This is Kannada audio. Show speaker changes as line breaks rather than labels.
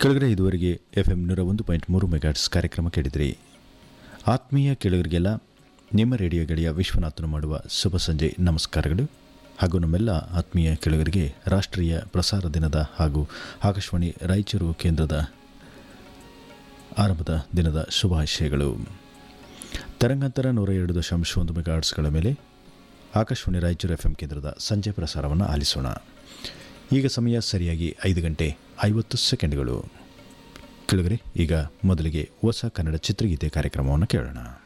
ಕೆಳಗಡೆ ಇದುವರೆಗೆ FM 101.3 ಮೆಗಾಟ್ಸ್ ಕಾರ್ಯಕ್ರಮ ಕೇಳಿದ್ರಿ. ಆತ್ಮೀಯ ಕೆಳಗರಿಗೆಲ್ಲ ನಿಮ್ಮ ರೇಡಿಯೋ ಗೆಳೆಯ ವಿಶ್ವನಾಥನು ಮಾಡುವ ಶುಭ ಸಂಜೆ ನಮಸ್ಕಾರಗಳು. ಹಾಗೂ ನಮ್ಮೆಲ್ಲ ಆತ್ಮೀಯ ಕೆಳಗರಿಗೆ ರಾಷ್ಟ್ರೀಯ ಪ್ರಸಾರ ದಿನದ ಹಾಗೂ ಆಕಾಶವಾಣಿ ರಾಯಚೂರು ಕೇಂದ್ರದ ಆರಂಭದ ದಿನದ ಶುಭಾಶಯಗಳು. ತರಂಗಾಂತರ 102.1 ಮೆಗಾಟ್ಸ್ಗಳ ಮೇಲೆ ಆಕಾಶವಾಣಿ ರಾಯಚೂರು FM ಕೇಂದ್ರದ ಸಂಜೆ ಪ್ರಸಾರವನ್ನು ಆಲಿಸೋಣ. ಈಗ ಸಮಯ ಸರಿಯಾಗಿ 5:50 ಕೆಳಗರೆ ಈಗ ಮೊದಲಿಗೆ ಹೊಸ ಕನ್ನಡ ಚಿತ್ರಗೀತೆ ಕಾರ್ಯಕ್ರಮವನ್ನು ಕೇಳೋಣ.